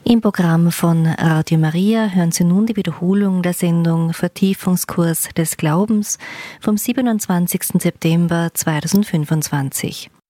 Im Programm von Radio Maria hören Sie nun die Wiederholung der Sendung Vertiefungskurs des Glaubens vom 27. September 2025.